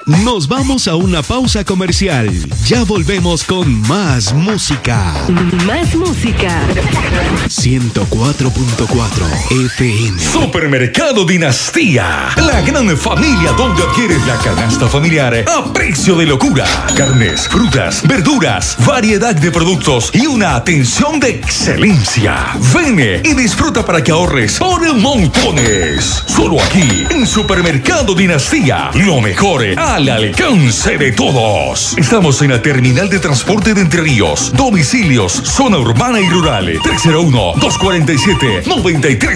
Nos vamos a una pausa comercial. Ya volvemos con más música. Más música. 104.4 FM. Supermercado Dinastía. La gran familia donde adquieres la canasta familiar a precio de locura. Carnes, frutas, verduras, variedad de productos y una atención de excelencia. Ven y disfruta para que ahorres por montones. Solo aquí, en Supermercado Dinastía. Lo mejor al alcance de todos. Estamos en la terminal de transporte de Entre Ríos. Domicilios, zona urbana y rural. 301-247-93.